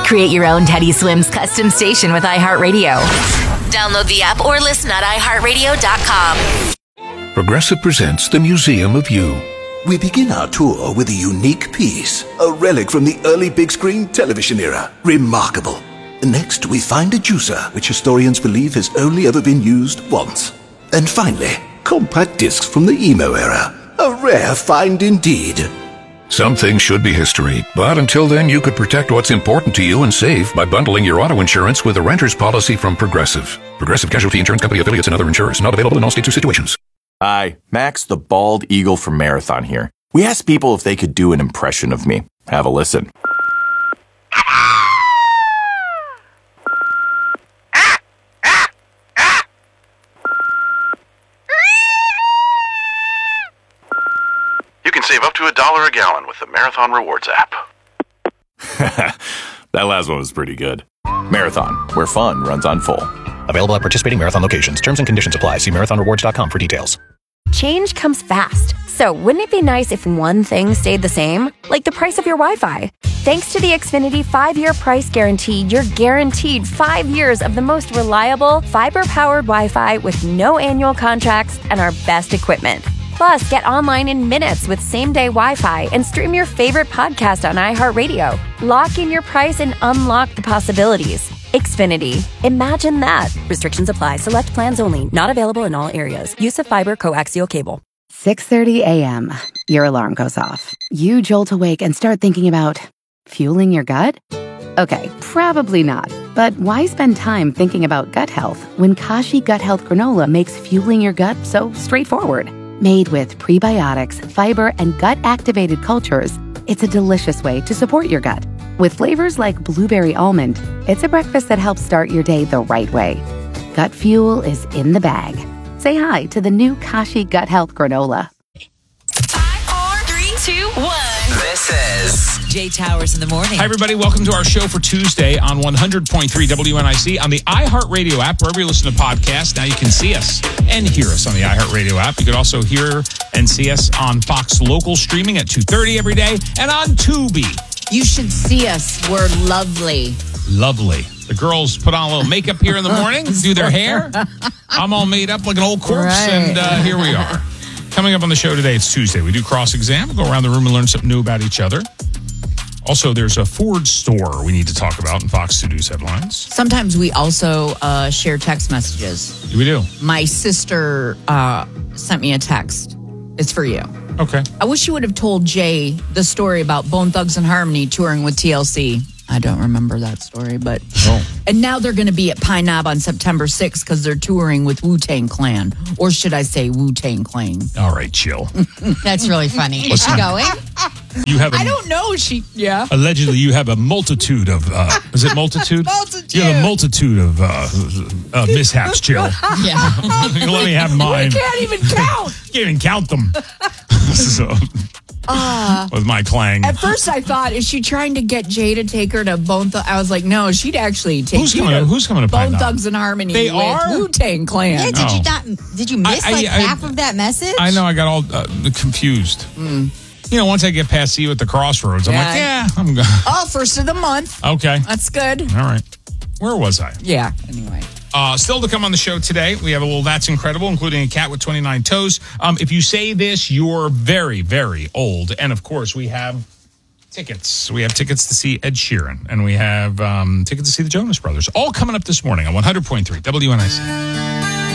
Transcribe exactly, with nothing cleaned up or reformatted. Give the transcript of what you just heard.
Create your own Teddy Swims custom station with iHeartRadio. Download the app or listen at i heart radio dot com. Progressive presents the Museum of You. We begin our tour with a unique piece, a relic from the early big screen television era. Remarkable. Next, we find a juicer, which historians believe has only ever been used once. And finally, compact discs from the emo era. A rare find indeed. Some things should be history, but until then, you could protect what's important to you and save by bundling your auto insurance with a renter's policy from Progressive. Progressive Casualty Insurance Company affiliates and other insurers. Not available in all states or situations. Hi, Max the Bald Eagle from Marathon here. We asked people if they could do an impression of me. Have a listen. You can save up to a dollar a gallon with the Marathon Rewards app. That last one was pretty good. Marathon, where fun runs on full. Available at participating Marathon locations. Terms and conditions apply. See marathon rewards dot com for details. Change comes fast. So wouldn't it be nice if one thing stayed the same? Like the price of your Wi-Fi. Thanks to the Xfinity five-year price guarantee, you're guaranteed five years of the most reliable, fiber-powered Wi-Fi with no annual contracts and our best equipment. Plus, get online in minutes with same-day Wi-Fi and stream your favorite podcast on iHeartRadio. Lock in your price and unlock the possibilities. Xfinity. Imagine that. Restrictions apply. Select plans only. Not available in all areas. Use of fiber coaxial cable. six thirty a.m. Your alarm goes off. You jolt awake and start thinking about fueling your gut? Okay, probably not. But why spend time thinking about gut health when Kashi Gut Health Granola makes fueling your gut so straightforward? Made with prebiotics, fiber, and gut-activated cultures, it's a delicious way to support your gut. With flavors like blueberry almond, it's a breakfast that helps start your day the right way. Gut fuel is in the bag. Say hi to the new Kashi Gut Health Granola. Five, four, three, two, one. This is Jay Towers in the morning. Hi, everybody. Welcome to our show for Tuesday on one hundred point three W N I C on the iHeartRadio app, wherever you listen to podcasts. Now you can see us and hear us on the iHeartRadio app. You can also hear and see us on Fox Local streaming at two thirty every day and on Tubi. You should see us. We're lovely. Lovely. The girls put on a little makeup here in the morning, do their hair. I'm all made up like an old corpse, right. and uh, here we are. Coming up on the show today, it's Tuesday. We do cross-exam. We'll go around the room and learn something new about each other. Also, there's a Ford store we need to talk about in Fox two News headlines. Sometimes we also uh, share text messages. We do. My sister uh, sent me a text. It's for you. Okay. I wish you would have told Jay the story about Bone Thugs and Harmony touring with T L C. I don't remember that story, but... Oh. And now they're going to be at Pine Knob on September sixth because they're touring with Wu-Tang Clan. Or should I say Wu-Tang Clan? All right, chill. That's really funny. Is Listen, she going? You have a, I don't know. She, yeah. Allegedly, you have a multitude of... Uh, is it multitude? Multitude. You have a multitude of uh, uh, mishaps, Jill. Yeah. Let me have mine. We can't even count. Can't even count them. So... Uh, with my clang. At first, I thought, is she trying to get Jay to take her to Bone Thugs? I was like, no, she'd actually take who's you coming, to Who's coming to Pine Bone Knob? Thugs and Harmony They with are? Wu-Tang Clan. Yeah, did Oh. you not? Did you miss I- I- like I- half of that message? I know, I got all uh, confused. Mm. You know, once I get past you at the crossroads, I'm Yeah. like, yeah, I'm good. Oh, first of the month. Okay. That's good. All right. Where was I? Yeah, anyway. Uh, still to come on the show today, we have a little That's Incredible, including a cat with twenty-nine toes. Um, if you say this, you're very, very old. And, of course, we have tickets. We have tickets to see Ed Sheeran, and we have um, tickets to see the Jonas Brothers. All coming up this morning on one hundred point three W N I C.